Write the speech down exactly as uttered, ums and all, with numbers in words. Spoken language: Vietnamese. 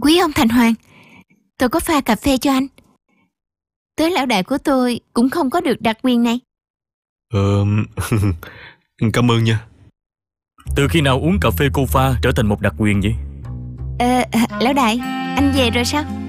Quý ông Thành Hoàng, tôi có pha cà phê cho anh. Tới lão đại của tôi cũng không có được đặc quyền này. Ờ, cảm ơn nha. Từ khi nào uống cà phê cô pha trở thành một đặc quyền vậy? Ờ, lão đại, anh về rồi sao?